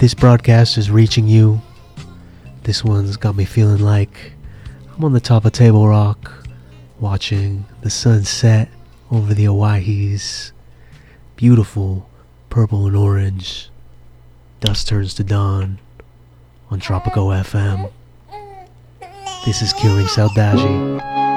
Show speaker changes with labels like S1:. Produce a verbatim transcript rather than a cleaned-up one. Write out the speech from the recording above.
S1: this broadcast is reaching you, this one's got me feeling like I'm on the top of Table Rock, watching the sun set over the Owyhees. Beautiful purple and orange. Dusk turns to dawn on Tropico F M. This is Curing Saudade.